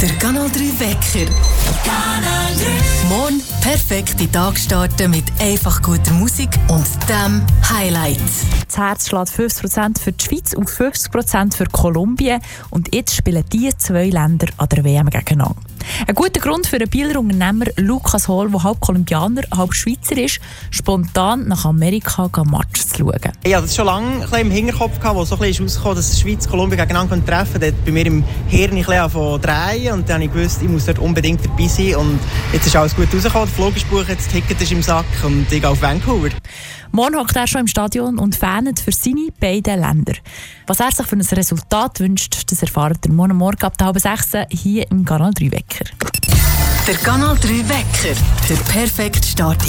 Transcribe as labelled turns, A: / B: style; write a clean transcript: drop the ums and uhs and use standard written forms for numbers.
A: Der Kanal 3 Wecker. Morgen perfekt in den Tag starten mit einfach guter Musik und dem Highlight.
B: Das Herz schlägt 50% für die Schweiz und 50% für Kolumbien. Und jetzt spielen diese zwei Länder an der WM gegeneinander. Ein guter Grund für den Bieler Unternehmer Lukas Hohl, der halb Kolumbianer, halb Schweizer ist, spontan nach Amerika Match zu schauen.
C: Ja, das schon lange im Hinterkopf gehabt, wo so ein bisschen rausgekommen, dass die Schweiz und Kolumbien gegeneinander treffen können. Dort bei mir im Hirn ein bisschen drehen und dann habe ich gewusst, ich muss dort unbedingt dabei sein. Und jetzt ist alles gut rausgekommen, der Flug ist gebucht, das Ticket ist im Sack und ich gehe auf Vancouver.
B: Morgen hockt er schon im Stadion und fanet für seine beiden Länder. Was er sich für ein Resultat wünscht, das erfahrt ihr morgen ab 5:30 hier im Kanal 3 Wecker.
A: Der Kanal 3 Wecker, der perfekte Start